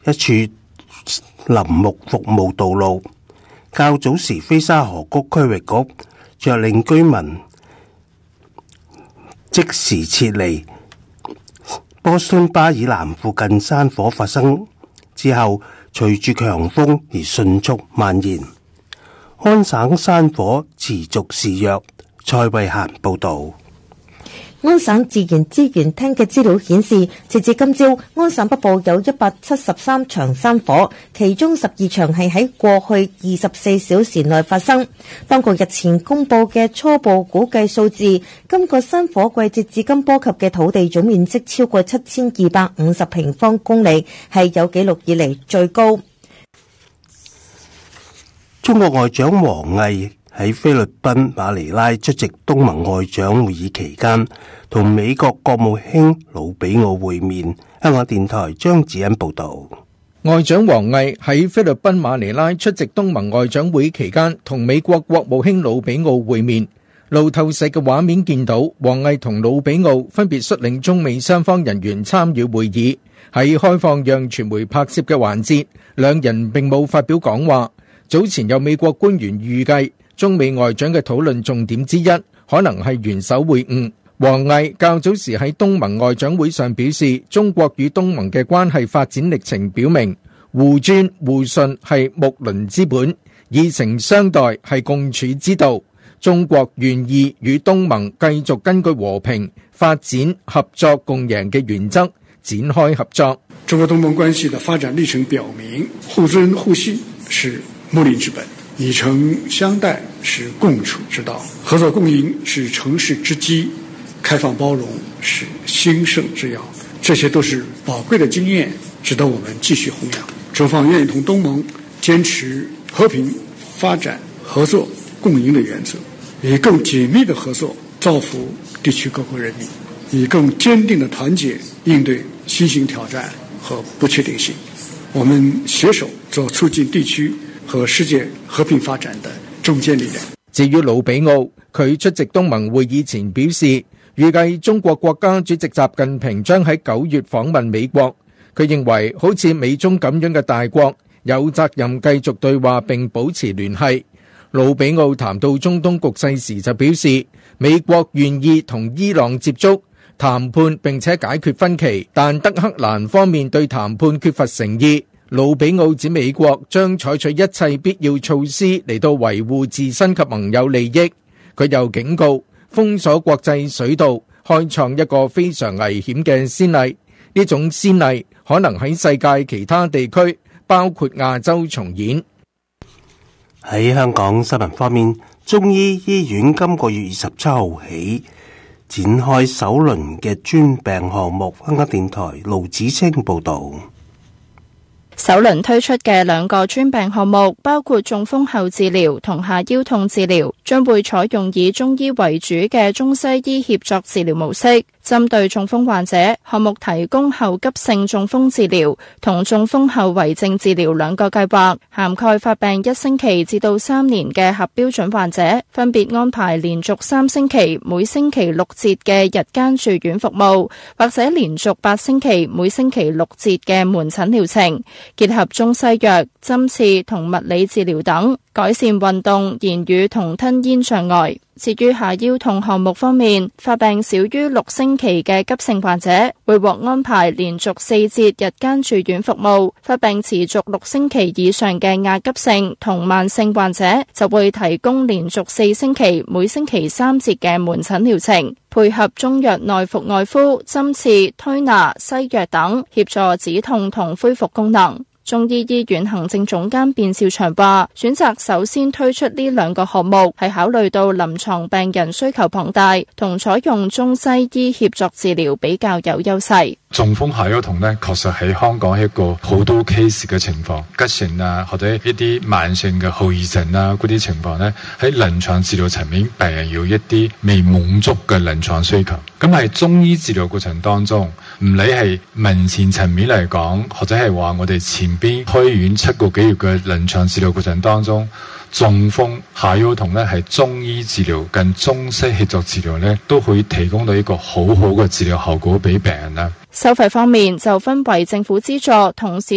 一處林木服務道路。較早時，菲沙河谷區域局着令居民即時撤離。波士頓巴爾南附近山火發生之後，隨住強風而迅速蔓延。安省山火持續肆虐。蔡慧嫻報道。 安省自然資源廳嘅資料顯示，截至今朝，安省北部有173場山火，其中12場係喺過去24小時內發生。當局日前公布嘅初步估計數字，今個山火季節至今波及嘅土地總面積超過7250平方公里，係有紀錄以嚟最高。 中國外長王毅喺菲律賓馬尼拉出席東盟外長會議期間，同美國國務卿魯比奧會面。香港電台張子欣報道。 外長王毅喺菲律賓馬尼拉出席東盟外長會期間，同美國國務卿魯比奧會面。路透社嘅畫面見到，王毅同魯比奧分別率領中美雙方人員參與會議。喺開放讓傳媒拍攝嘅環節，兩人並冇發表講話。早前有美國官員預計，中美外長嘅討論重點之一，可能係元首會晤。王毅較早時喺東盟外長會上表示，中國與東盟嘅關係發展歷程表明，互尊互信係睦鄰之本，以誠相待係共處之道。中國願意與東盟繼續根據和平、發展、合作共贏嘅原則展開合作。 中國東盟關係的發展歷程表明，互尊互信是睦鄰之本，以誠相待是共處之道，合作共贏是成事之基，開放包容是興盛之要。這些都是寶貴的經驗，值得我們繼續弘揚。中方願意同東盟堅持和平、發展、合作共贏的原則，以更緊密的合作造福地區各國人民，以更堅定的團結應對新型挑戰和不確定性。我們攜手做促進地區和世界和平發展的中堅力量。 至於魯比奧，佢出席東盟會議前表示，預計中國國家主席習近平將喺9月訪問美國。佢認為好似美中咁樣嘅大國有責任繼續對話並保持聯繫。魯比奧談到中東局勢時就表示，美國願意同伊朗接觸談判並且解決分歧，但德黑蘭方面對談判缺乏誠意。魯比奧指美國將採取一切必要措施嚟到維護自身及盟友利益。佢又警告，封鎖國際水道開創一個非常危險嘅先例，呢種先例可能喺世界其他地區，包括亞洲重演。 喺香港新聞方面，中醫醫院今個月27號起展開首輪嘅專病項目。香港電台盧子清報道。 首輪推出嘅2個專病項目包括中風後治療同下腰痛治療，將會採用以中醫為主嘅中西醫協作治療模式。針對中風患者，項目提供後急性中風治療同中風後遺症治療2個計劃，涵蓋發病1星期至到3年嘅合標準患者，分別安排連續3星期每星期6節嘅日間住院服務，或者連續8星期每星期6節嘅門診療程，結合中西藥、針刺同物理治療等，改善運動、言語同吞咽障礙。至於下腰痛項目方面，發病少於6星期嘅急性患者會獲安排連續4節日間住院服務，發病持續6星期以上嘅亞急性同慢性患者就會提供連續4星期每星期3節嘅門診療程，配合中藥內服外敷、針刺、推拿、西藥等，協助止痛同恢復功能。中醫醫院行政總監卞兆祥話，選擇首先推出呢2個項目，係考慮到臨床病人需求龐大，同採用中西醫協作治療比較有優勢。 中風下腰痛呢，確實喺香港係一個好多 case 嘅情況，急性啊，或者一啲慢性嘅後遺症啊，嗰啲情況呢，喺臨床治療層面，病人有一啲未滿足嘅臨床需求。咁喺中醫治療過程當中，唔理係文前層面嚟講，或者係話我哋前邊開院7個幾月嘅臨床治療過程當中，中風下腰痛呢係中醫治療跟中西協作治療呢，都可以提供到一個好好嘅治療效果俾病人啦。 收費方面就分為政府資助同市